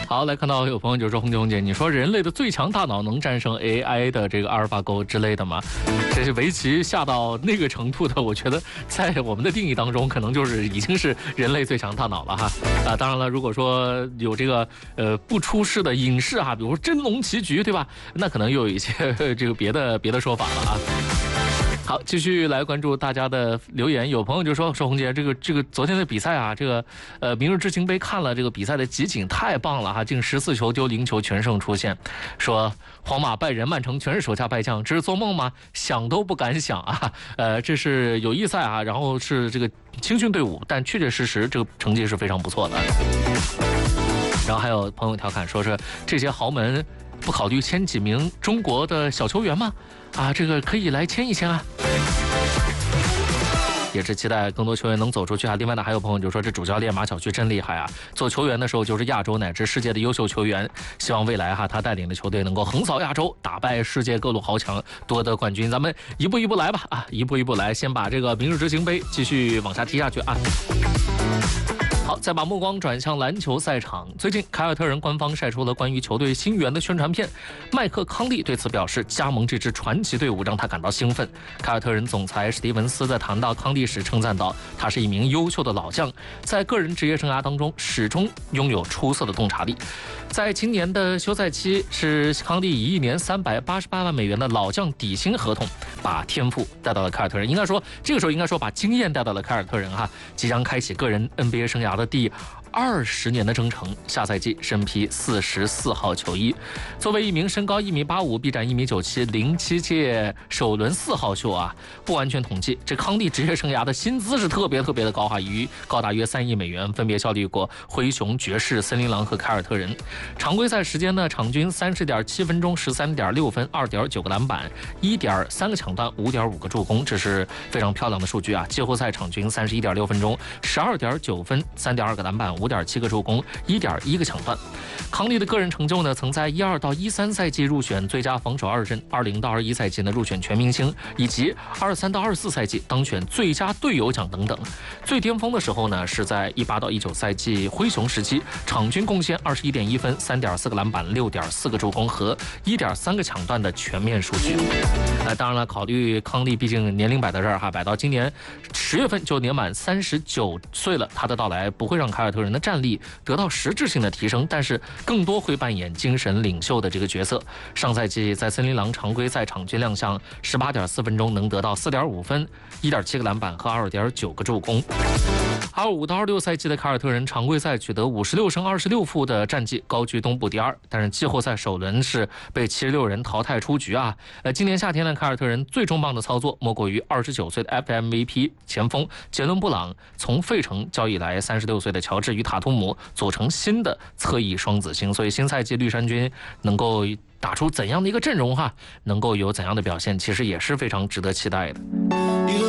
好，来看到有朋友就说红姐，你说人类的最强大脑能战胜 AI 的这个阿尔法狗之类的吗？这是围棋下到那个程度的，我觉得在我们的定义当中，可能就是已经是人类最强大脑了哈。当然了，如果说有这个不出世的隐士哈，比如说真龙棋局，对吧？那可能又有一些这个别的说法了啊。好，继续来关注大家的留言。有朋友就说红姐，这个昨天的比赛啊，这个明日之星杯看了这个比赛的集锦，太棒了哈，竟14球丢0球全胜出线。说皇马拜仁，曼城全是手下败将，这是做梦吗？想都不敢想啊！这是友谊赛啊，然后是这个青训队伍，但确确实实这个成绩是非常不错的。然后还有朋友调侃说是这些豪门不考虑签几名中国的小球员吗？啊，这个可以来签一签啊。也是期待更多球员能走出去啊。另外呢，还有朋友就说这主教练马晓旭真厉害啊，做球员的时候就是亚洲乃至世界的优秀球员，希望未来哈他带领的球队能够横扫亚洲，打败世界各路豪强，夺得冠军。咱们一步一步来吧啊，一步一步来，先把这个明日之星杯继续往下踢下去啊。好，再把目光转向篮球赛场。最近，凯尔特人官方晒出了关于球队新援的宣传片。麦克康利对此表示，加盟这支传奇队伍让他感到兴奋。凯尔特人总裁史蒂文斯在谈到康利时称赞道，他是一名优秀的老将，在个人职业生涯当中始终拥有出色的洞察力。在今年的休赛期，是康利以1年388万美元的老将底薪合同，把天赋带到了凯尔特人。这个时候应该说把经验带到了凯尔特人哈，即将开启个人 NBA 生涯的第20年的征程，下赛季身披44号球衣。作为一名身高1.85米、臂展1.97米、07届首轮4号秀啊，不完全统计，这康利职业生涯的薪资是特别的高哈，高达约3亿美元，分别效力过灰熊、爵士、森林狼和凯尔特人。常规赛时间呢，场均30.7分钟、13.6分、2.9个篮板、1.3个抢断、5.5个助攻，这是非常漂亮的数据啊。季后赛场均31.6分钟、12.9分、3.2个篮板、5.7个助攻、1.1个抢断。康利的个人成就呢，曾在12到13赛季入选最佳防守2阵，20到21赛季呢入选全明星，以及23到24赛季当选最佳队友奖等等。最巅峰的时候呢，是在18到19赛季灰熊时期，场均贡献21.1分、3.4个篮板、6.4个助攻和1.3个抢断的全面数据。当然了，考虑康利毕竟年龄摆在这儿哈，摆到今年10月份就年满39岁了，他的到来不会让凯尔特人的战力得到实质性的提升，但是更多会扮演精神领袖的这个角色。上赛季在森林狼常规赛场均亮相18.4分钟，能得到4.5分、1.7个篮板和2.9个助攻。25到26赛季的凯尔特人常规赛取得56胜26负的战绩，高居东部第2，但是季后赛首轮是被76人淘汰出局啊。今年夏天呢，凯尔特人最重磅的操作莫过于29岁的 FMVP 前锋杰伦布朗从费城交易来36岁的乔治与塔图姆，组成新的侧翼双子星。所以新赛季绿衫军能够打出怎样的一个阵容哈，能够有怎样的表现，其实也是非常值得期待的。